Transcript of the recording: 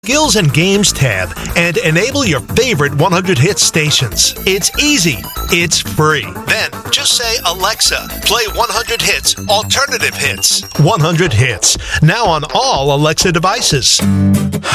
Skills and Games tab and enable your favorite 100 Hits stations. It's easy. It's free. Then just say, Alexa, play 100 Hits, alternative hits. 100 Hits. Now on all Alexa devices.